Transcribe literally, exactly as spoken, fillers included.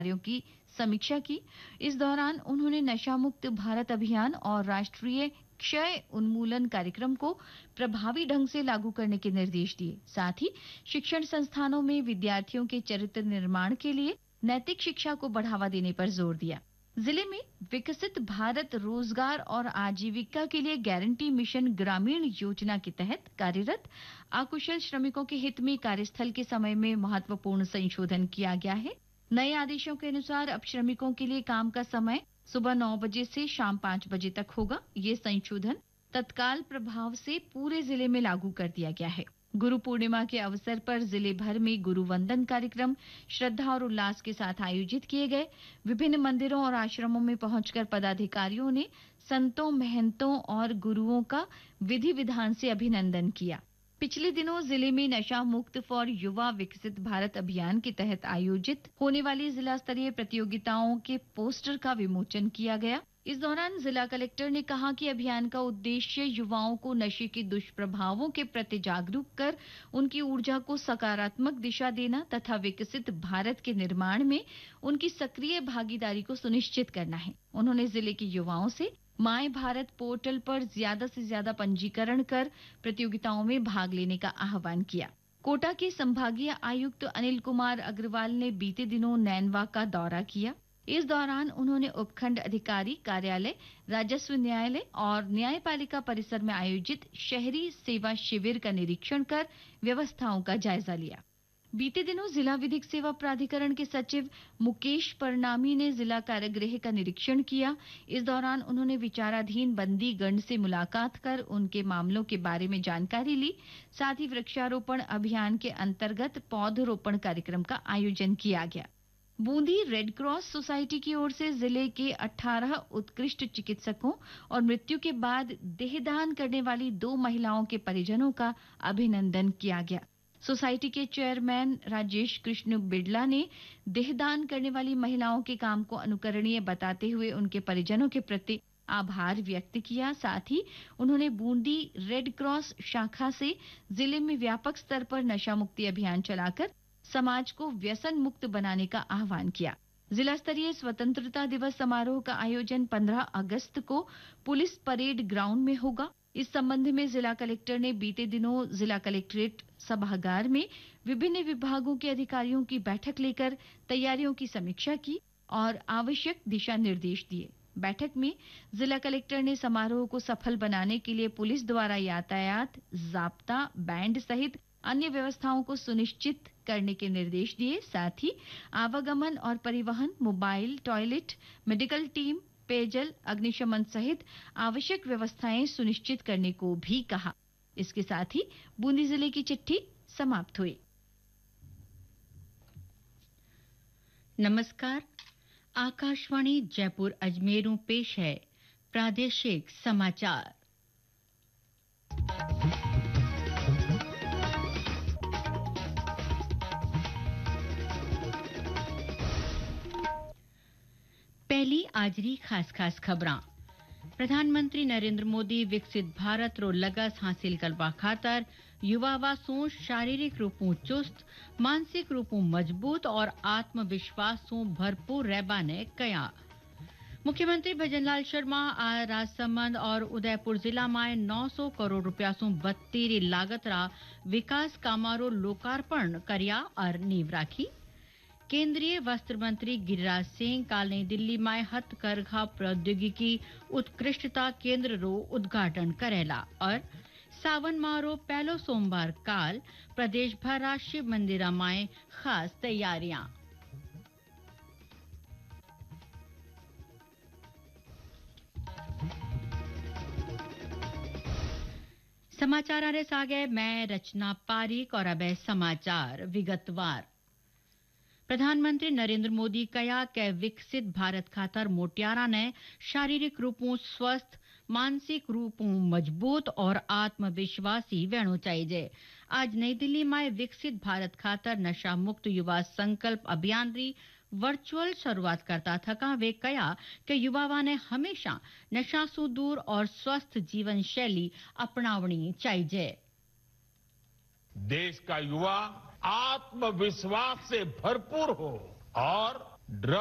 कार्यों की समीक्षा की। इस दौरान उन्होंने नशा मुक्त भारत अभियान और राष्ट्रीय क्षय उन्मूलन कार्यक्रम को प्रभावी ढंग से लागू करने के निर्देश दिए। साथ ही शिक्षण संस्थानों में विद्यार्थियों के चरित्र निर्माण के लिए नैतिक शिक्षा को बढ़ावा देने पर जोर दिया। जिले में विकसित भारत रोजगार और आजीविका के लिए गारंटी मिशन ग्रामीण योजना के तहत कार्यरत अकुशल श्रमिकों के हित में कार्यस्थल के समय में महत्वपूर्ण संशोधन किया गया है। नए आदेशों के अनुसार अब श्रमिकों के लिए काम का समय सुबह नौ बजे से शाम पाँच बजे तक होगा। ये संशोधन तत्काल प्रभाव से पूरे जिले में लागू कर दिया गया है। गुरु पूर्णिमा के अवसर पर जिले भर में गुरु वंदन कार्यक्रम श्रद्धा और उल्लास के साथ आयोजित किए गए। विभिन्न मंदिरों और आश्रमों में पहुंचकर पदाधिकारियों ने संतों, महंतों और गुरुओं का विधि विधान से अभिनंदन किया। पिछले दिनों जिले में नशा मुक्त फॉर युवा विकसित भारत अभियान के तहत आयोजित होने वाली जिला स्तरीय प्रतियोगिताओं के पोस्टर का विमोचन किया गया। इस दौरान जिला कलेक्टर ने कहा कि अभियान का उद्देश्य युवाओं को नशे के दुष्प्रभावों के प्रति जागरूक कर उनकी ऊर्जा को सकारात्मक दिशा देना तथा विकसित भारत के निर्माण में उनकी सक्रिय भागीदारी को सुनिश्चित करना है। उन्होंने जिले के युवाओं से माय भारत पोर्टल पर ज्यादा से ज्यादा पंजीकरण कर प्रतियोगिताओं में भाग लेने का आह्वान किया। कोटा के संभागीय आयुक्त अनिल कुमार अग्रवाल ने बीते दिनों नैनवा का दौरा किया। इस दौरान उन्होंने उपखंड अधिकारी कार्यालय, राजस्व न्यायालय और न्यायपालिका परिसर में आयोजित शहरी सेवा शिविर का निरीक्षण कर व्यवस्थाओं का जायजा लिया। बीते दिनों जिला विधिक सेवा प्राधिकरण के सचिव मुकेश परनामी ने जिला कारागृह का निरीक्षण किया। इस दौरान उन्होंने विचाराधीन बंदी गण से मुलाकात कर उनके मामलों के बारे में जानकारी ली। साथ ही वृक्षारोपण अभियान के अंतर्गत पौधरोपण कार्यक्रम का आयोजन किया गया। बूंदी रेड क्रॉस सोसाइटी की ओर से जिले के अठारह उत्कृष्ट चिकित्सकों और मृत्यु के बाद देहदान करने वाली दो महिलाओं के परिजनों का अभिनंदन किया गया। सोसाइटी के चेयरमैन राजेश कृष्ण बिड़ला ने देहदान करने वाली महिलाओं के काम को अनुकरणीय बताते हुए उनके परिजनों के प्रति आभार व्यक्त किया। साथ ही उन्होंने बूंदी रेड क्रॉस शाखा से जिले में व्यापक स्तर पर नशा मुक्ति अभियान चलाकर समाज को व्यसन मुक्त बनाने का आह्वान किया। जिला स्तरीय स्वतंत्रता दिवस समारोह का आयोजन पंद्रह अगस्त को पुलिस परेड ग्राउंड में होगा। इस संबंध में जिला कलेक्टर ने बीते दिनों जिला कलेक्ट्रेट सभागार में विभिन्न विभागों के अधिकारियों की बैठक लेकर तैयारियों की समीक्षा की और आवश्यक दिशा निर्देश दिए। बैठक में जिला कलेक्टर ने समारोह को सफल बनाने के लिए पुलिस द्वारा यातायात, जाब्ता, बैंड सहित अन्य व्यवस्थाओं को सुनिश्चित करने के निर्देश दिए। साथ ही आवागमन और परिवहन, मोबाइल, टॉयलेट, मेडिकल टीम, पेयजल, अग्निशमन सहित आवश्यक व्यवस्थाएं सुनिश्चित करने को भी कहा। इसके साथ ही बूंदी जिले की चिट्ठी समाप्त हुई। नमस्कार, आकाशवाणी जयपुर अजमेर पेश है प्रादेशिक समाचार। पहली आजरी खास खास खबरां। प्रधानमंत्री नरेंद्र मोदी विकसित भारत रो लगस हासिल करवा खातर युवा सो शारीरिक रूपों चुस्त, मानसिक रूपों मजबूत और आत्मविश्वास सो भरपूर रहबा ने कया। मुख्यमंत्री भजनलाल शर्मा आज राजसमंद और उदयपुर जिला में नौ सौ करोड़ रुपया सो बत्तीरी लागत रा विकास कामारो लोकार्पण करया और नींव राखी। केंद्रीय वस्त्र मंत्री गिरिराज सिंह काल नई दिल्ली में हथकरघा प्रौद्योगिकी उत्कृष्टता केंद्र रो उद्घाटन करेला और सावन माह रो पहलो सोमवार काल प्रदेश भर शिव मंदिरा में खास तैयारियां। समाचार आने सागे मैं रचना पारिक और अब समाचार विगतवार। प्रधानमंत्री नरेंद्र मोदी कया के विकसित भारत खातर मोटियारा ने शारीरिक रूपों स्वस्थ, मानसिक रूपों मजबूत और आत्मविश्वासी वेणु चाहिए। आज नई दिल्ली में विकसित भारत खातर नशा मुक्त युवा संकल्प अभियान री वर्चुअल शुरुआत करता थका वे कया कि युवाओं ने हमेशा नशा से दूर और स्वस्थ जीवन शैली अपनावनी चाहिए। देश का युवा आत्मविश्वास से भरपूर हो और ड्रग